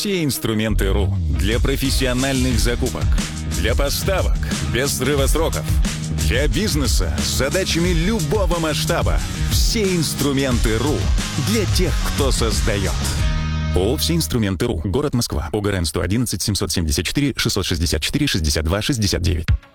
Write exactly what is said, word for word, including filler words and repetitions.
Все инструменты .ру для профессиональных закупок, для поставок без срыва сроков, для бизнеса с задачами любого масштаба. Все инструменты .ру для тех, кто создает. ООО «Все инструменты .ру», город Москва, ОГРН сто одиннадцать семьсот семьдесят четыре шестьсот шестьдесят четыре шестьдесят два шестьдесят девять.